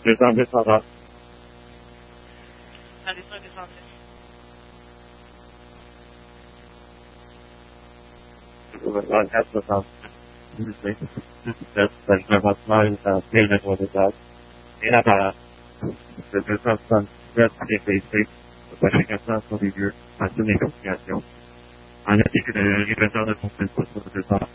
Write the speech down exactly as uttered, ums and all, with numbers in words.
Descends, descends, va. Ah, descends, descends. soixante-quatre, soixante-dix, dix-sept, vingt-neuf, vingt-neuf, vingt-trois étages. Et la parade. De deux cent soixante-dix-sept T P C, quatre cents sur les lieux, en toute négociation. En article de répression de son